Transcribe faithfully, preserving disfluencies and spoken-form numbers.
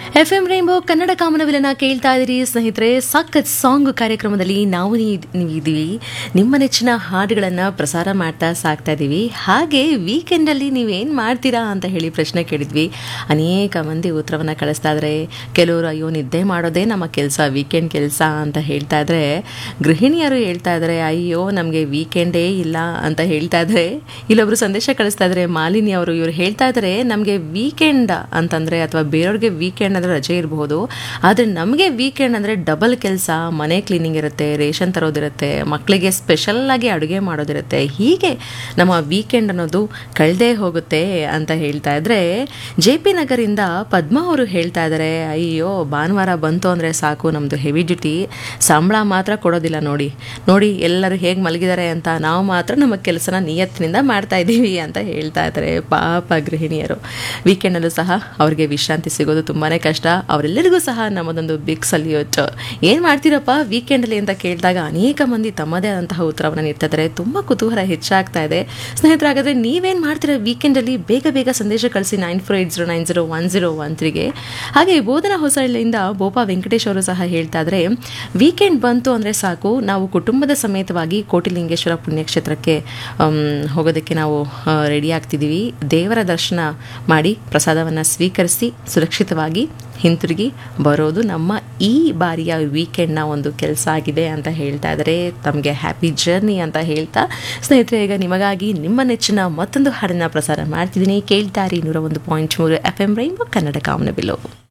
F M rainbow Kannada ಕಾಮನವಿಲನ ಕೇಳ್ತಾ ಇದ್ದೀರಿ ಸ್ನೇಹಿತರೆ. ಸಖತ್ ಸಾಂಗ್ ಕಾರ್ಯಕ್ರಮದಲ್ಲಿ ನಾವು ನೀವಿದ್ದೀವಿ. ನಿಮ್ಮ ನೆಚ್ಚಿನ ಹಾಡುಗಳನ್ನು ಪ್ರಸಾರ ಮಾಡ್ತಾ ಸಾಕ್ತಾ ಇದ್ದೀವಿ. ಹಾಗೆ ವೀಕೆಂಡಲ್ಲಿ ನೀವೇನು ಮಾಡ್ತೀರಾ ಅಂತ ಹೇಳಿ ಪ್ರಶ್ನೆ ಕೇಳಿದ್ವಿ. ಅನೇಕ ಮಂದಿ ಉತ್ತರವನ್ನು ಕಳಿಸ್ತಾ ಇದ್ದಾರೆ. ಕೆಲವರು ಅಯ್ಯೋ ನಿದ್ದೆ ಮಾಡೋದೇ ನಮ್ಮ ಕೆಲಸ, ವೀಕೆಂಡ್ ಕೆಲಸ ಅಂತ ಹೇಳ್ತಾ ಇದ್ರೆ, ಗೃಹಿಣಿಯರು ಹೇಳ್ತಾ ಇದ್ದಾರೆ ಅಯ್ಯೋ ನಮಗೆ ವೀಕೆಂಡೇ ಇಲ್ಲ ಅಂತ ಹೇಳ್ತಾ ಇದ್ದಾರೆ. ಇಲ್ಲೊಬ್ರು ಸಂದೇಶ ಕಳಿಸ್ತಾ ಇದ್ದಾರೆ, ಮಾಲಿನಿ ಅವರು. ಇವರು ಹೇಳ್ತಾ ಇದ್ದಾರೆ ನಮಗೆ ವೀಕೆಂಡ್ ಅಂತಂದರೆ ಅಥವಾ ಬೇರೆಯವ್ರಿಗೆ ವೀಕೆಂಡ್ ಅಂದರೆ ರಜೆ ಇರಬಹುದು, ಆದರೆ ನಮಗೆ ವೀಕೆಂಡ್ ಅಂದರೆ ಡಬಲ್ ಕೆಲಸ. ಮನೆ ಕ್ಲೀನಿಂಗ್ ಇರುತ್ತೆ, ರೇಷನ್ ತರೋದಿರುತ್ತೆ, ಮಕ್ಕಳಿಗೆ ಸ್ಪೆಷಲ್ಲಾಗಿ ಅಡುಗೆ ಮಾಡೋದಿರುತ್ತೆ. ಹೀಗೆ ನಮ್ಮ ವೀಕೆಂಡ್ ಅನ್ನೋದು ಕಳೆದೇ ಹೋಗುತ್ತೆ ಅಂತ ಹೇಳ್ತಾ ಇದ್ರೆ, ಜೆ ಪಿ ನಗರಿಂದ ಪದ್ಮ ಅವರು ಹೇಳ್ತಾ ಇದ್ದಾರೆ ಅಯ್ಯೋ ಭಾನುವಾರ ಬಂತು ಅಂದರೆ ಸಾಕು, ನಮ್ಮದು ಹೆವಿ ಡ್ಯೂಟಿ, ಸಂಬಳ ಮಾತ್ರ ಕೊಡೋದಿಲ್ಲ ನೋಡಿ ನೋಡಿ ಎಲ್ಲರೂ ಹೇಗೆ ಮಲಗಿದ್ದಾರೆ ಅಂತ, ನಾವು ಮಾತ್ರ ನಮ್ಮ ಕೆಲಸನ ನಿಯತ್ತಿನಿಂದ ಮಾಡ್ತಾ ಇದ್ದೀವಿ ಅಂತ ಹೇಳ್ತಾ ಇದ್ದಾರೆ. ಪಾಪ ಗೃಹಿಣಿಯರು, ವೀಕೆಂಡಲ್ಲೂ ಸಹ ಅವ್ರಿಗೆ ವಿಶ್ರಾಂತಿ ಸಿಗೋದು ತುಂಬಾ ಕಷ್ಟ. ಅವರೆಲ್ಲರಿಗೂ ಸಹ ನಮ್ಮದೊಂದು ಬಿಗ್ ಸಲ್ಯೂಟ್. ಏನು ಮಾಡ್ತೀರಪ್ಪ ವೀಕೆಂಡಲ್ಲಿ ಅಂತ ಕೇಳಿದಾಗ ಅನೇಕ ಮಂದಿ ತಮ್ಮದೇ ಆದಂತಹ ಉತ್ತರವನ್ನು ನೀಡ್ತಿದ್ದಾರೆ. ತುಂಬ ಕುತೂಹಲ ಹೆಚ್ಚಾಗ್ತಾ ಇದೆ. ಸ್ನೇಹಿತರಾಗಾದರೆ ನೀವೇನು ಮಾಡ್ತೀರಾ ವೀಕೆಂಡಲ್ಲಿ? ಬೇಗ ಬೇಗ ಸಂದೇಶ ಕಳಿಸಿ nine four eight zero nine zero one zero one ತ್ರೀಗೆ. ಹಾಗೆ ಬೋಧನಾ ಹೊಸಳ್ಳಿಯಿಂದ ಬೋಪಾ ವೆಂಕಟೇಶ್ ಅವರು ಸಹ ಹೇಳ್ತಾ ಇದ್ದಾರೆ ವೀಕೆಂಡ್ ಬಂತು ಅಂದರೆ ಸಾಕು, ನಾವು ಕುಟುಂಬದ ಸಮೇತವಾಗಿ ಕೋಟಿಲಿಂಗೇಶ್ವರ ಪುಣ್ಯಕ್ಷೇತ್ರಕ್ಕೆ ಹೋಗೋದಕ್ಕೆ ನಾವು ರೆಡಿ ಆಗ್ತಿದ್ದೀವಿ. ದೇವರ ದರ್ಶನ ಮಾಡಿ ಪ್ರಸಾದವನ್ನು ಸ್ವೀಕರಿಸಿ ಸುರಕ್ಷಿತವಾಗಿ ಹಿಂತಿರುಗಿ ಬರೋದು ನಮ್ಮ ಈ ಬಾರಿಯ ವೀಕೆಂಡ್ನ ಒಂದು ಕೆಲಸ ಆಗಿದೆ ಅಂತ ಹೇಳ್ತಾ ಇದ್ದಾರೆ. ತಮಗೆ ಹ್ಯಾಪಿ ಜರ್ನಿ ಅಂತ ಹೇಳ್ತಾ, ಸ್ನೇಹಿತರೆ ಈಗ ನಿಮಗಾಗಿ ನಿಮ್ಮ ನೆಚ್ಚಿನ ಮತ್ತೊಂದು ಹಾಡನ್ನು ಪ್ರಸಾರ ಮಾಡ್ತಿದ್ದೀನಿ. ಕೇಳ್ತಾರಿ ನೂರ ಒಂದು ಪಾಯಿಂಟ್ ಮೂರು ಎಫ್ ಎಂ ರೈನ್ಬೋ ಕನ್ನಡ ಕಾಮನಬಿಲ್ಲು.